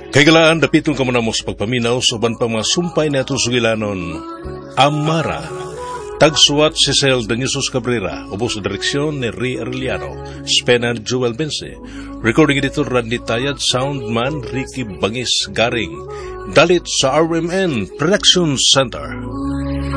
Kaigalaan, dapitong kamunamos pagpaminaw sa uban pang mga sumpay na sugilanon. Amara. Tagsuwat si Cel Daniusos Cabrera, ubos sa direksyon ni Ray Arellano, Spenan Joel Bense, recording editor Randy Tayad, soundman Ricky Bangis Garing, dalit sa RMN Production Center.